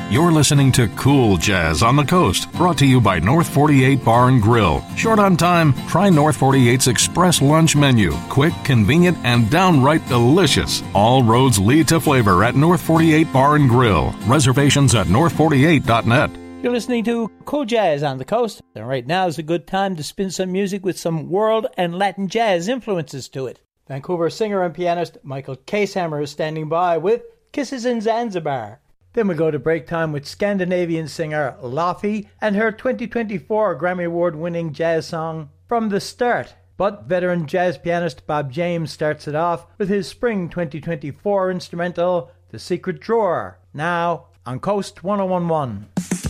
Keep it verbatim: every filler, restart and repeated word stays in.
You're listening to Cool Jazz on the Coast, brought to you by North forty-eight Bar and Grill. Short on time? Try North forty-eight's Express Lunch Menu. Quick, convenient, and downright delicious. All roads lead to flavor at North forty-eight Bar and Grill. Reservations at north forty-eight dot net. You're listening to Cool Jazz on the Coast, and right now is a good time to spin some music with some world and Latin jazz influences to it. Vancouver singer and pianist Michael Casehammer is standing by with Kisses in Zanzibar. Then we'll go to break time with Scandinavian singer Laufey and her twenty twenty-four Grammy Award-winning jazz song, From the Start. But veteran jazz pianist Bob James starts it off with his spring twenty twenty-four instrumental, The Secret Drawer, now on Coast one oh one point one.